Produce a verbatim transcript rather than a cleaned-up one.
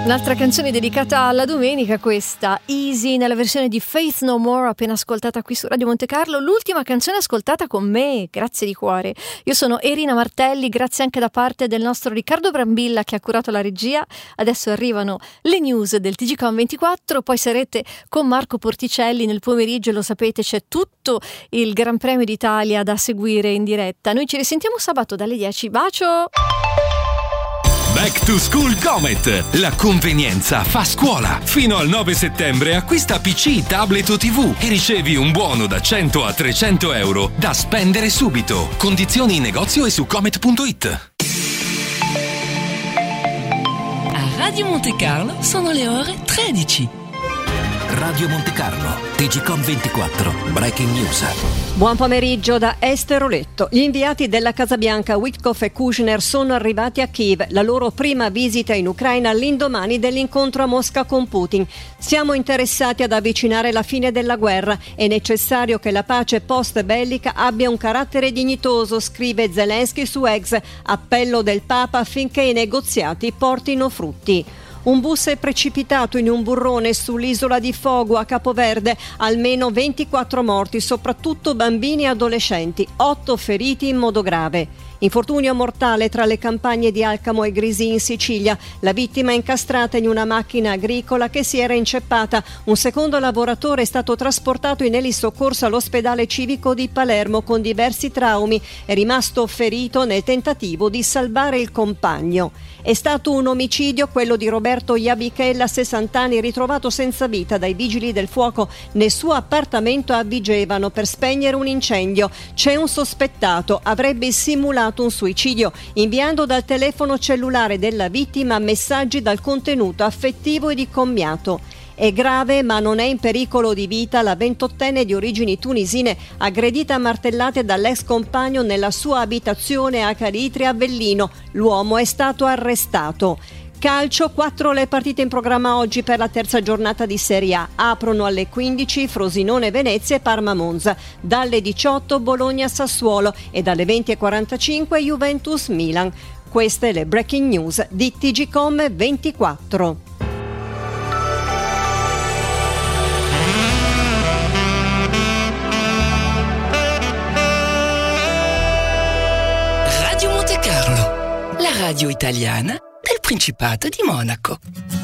Un'altra canzone dedicata alla domenica, questa Easy nella versione di Faith No More, appena ascoltata qui su Radio Monte Carlo, l'ultima canzone ascoltata con me, grazie di cuore. Io sono Erina Martelli, grazie anche da parte del nostro Riccardo Brambilla che ha curato la regia. Adesso arrivano le news del T G Com ventiquattro, poi sarete con Marco Porticelli nel pomeriggio, lo sapete, c'è tutto il Gran Premio d'Italia da seguire in diretta. Noi ci risentiamo sabato dalle dieci, bacio! Back to School Comet, la convenienza fa scuola. Fino al nove settembre acquista P C, tablet o tivù e ricevi un buono da cento a trecento euro da spendere subito. Condizioni in negozio e su comet punto it. A Radio Monte Carlo sono le ore tredici. Radio Monte Carlo, T G Com ventiquattro, Breaking News. Buon pomeriggio da Esther Oletto. Gli inviati della Casa Bianca Witkoff e Kushner sono arrivati a Kiev, la loro prima visita in Ucraina all'indomani dell'incontro a Mosca con Putin. Siamo interessati ad avvicinare la fine della guerra. È necessario che la pace post-bellica abbia un carattere dignitoso, scrive Zelensky su X, appello del Papa affinché i negoziati portino frutti. Un bus è precipitato in un burrone sull'isola di Fogo a Capoverde, almeno ventiquattro morti, soprattutto bambini e adolescenti, otto feriti in modo grave. Infortunio mortale tra le campagne di Alcamo e Grisi in Sicilia. La vittima è incastrata in una macchina agricola che si era inceppata. Un secondo lavoratore è stato trasportato in elisoccorso all'ospedale civico di Palermo con diversi traumi. È rimasto ferito nel tentativo di salvare il compagno. È stato un omicidio quello di Roberto Iabichella, sessanta anni, ritrovato senza vita dai vigili del fuoco nel suo appartamento a Vigevano per spegnere un incendio. C'è un sospettato, avrebbe simulato un suicidio inviando dal telefono cellulare della vittima messaggi dal contenuto affettivo e di commiato. È grave ma non è in pericolo di vita la ventottenne di origini tunisine aggredita a martellate dall'ex compagno nella sua abitazione a Calitri Avellino. L'uomo è stato arrestato. Calcio, quattro le partite in programma oggi per la terza giornata di Serie A. Aprono alle quindici Frosinone Venezia e Parma Monza, dalle diciotto Bologna Sassuolo e dalle venti e quarantacinque Juventus Milan. Queste le breaking news di T G Com ventiquattro. Radio Monte Carlo, la radio italiana del Principato di Monaco.